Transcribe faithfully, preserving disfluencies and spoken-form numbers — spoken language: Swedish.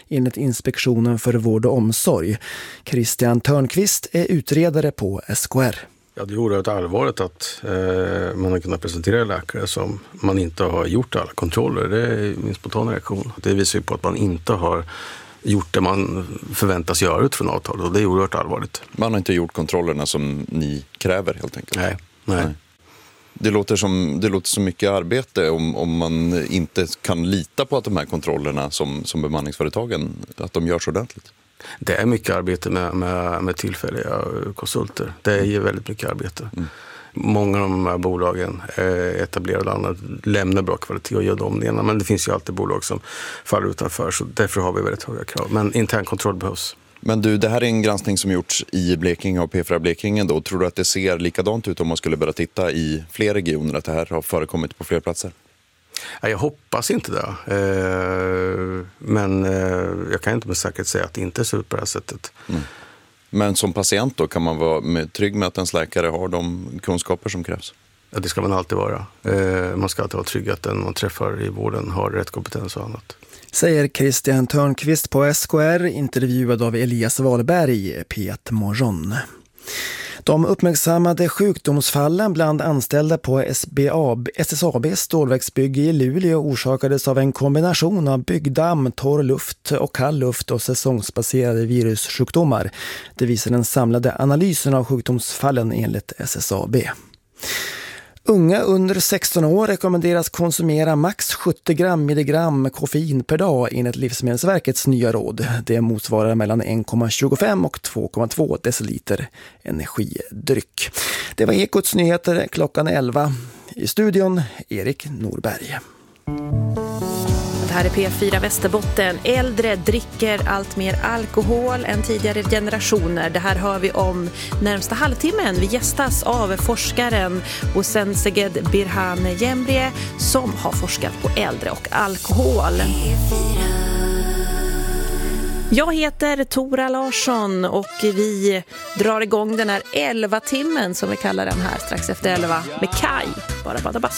enligt Inspektionen för vård och omsorg. Christian Törnqvist är utredare på S K R. Ja, det är oerhört allvarligt att eh, man har kunnat presentera läkare som man inte har gjort alla kontroller. Det är min spontana reaktion. Det visar ju på att man inte har gjort det man förväntas göra utifrån avtalet, och det är oerhört allvarligt. Man har inte gjort kontrollerna som ni kräver helt enkelt? Nej, nej. nej. Det låter som, det låter så mycket arbete om, om man inte kan lita på att de här kontrollerna som, som bemanningsföretagen, att de görs ordentligt. Det är mycket arbete med, med, med tillfälliga konsulter. Det är ju väldigt mycket arbete. Mm. Många av de här bolagen är etablerade och lämnar bra kvalitet och gör dem det ena. Men det finns ju alltid bolag som faller utanför, så därför har vi väldigt höga krav. Men intern kontroll behövs. Men du, det här är en granskning som gjorts i Blekinge och P fyra Blekinge då. Tror du att det ser likadant ut om man skulle börja titta i fler regioner, att det här har förekommit på fler platser? Jag hoppas inte det. Men jag kan inte med säkerhet säga att det inte ser ut på det här sättet. Mm. Men som patient då, kan man vara med, trygg med att ens läkare har de kunskaper som krävs? Ja, det ska man alltid vara. Man ska alltid vara trygg att den man träffar i vården har rätt kompetens och annat. Säger Christian Törnqvist på S K R, intervjuad av Elias Wahlberg, P ett Morgon. De uppmärksammade sjukdomsfallen bland anställda på S S A B:s stålverksbygge i Luleå orsakades av en kombination av byggdamm, torr luft och kall luft och säsongsbaserade virussjukdomar. Det visar den samlade analysen av sjukdomsfallen enligt S S A B. Unga under sexton år rekommenderas konsumera max sjuttio gram milligram koffein per dag enligt Livsmedelsverkets nya råd. Det motsvarar mellan en komma tjugofem och två komma två deciliter energidryck. Det var Ekots nyheter klockan elva. I studion Erik Norberg. Det här är P fyra Västerbotten. Äldre dricker allt mer alkohol än tidigare generationer. Det här hör vi om närmsta halvtimmen. Vi gästas av forskaren Hossein Seged Birhane Jembre som har forskat på äldre och alkohol. Jag heter Tora Larsson och vi drar igång den här elva timmen som vi kallar den här strax efter elva med Kaj. Bara bada bast.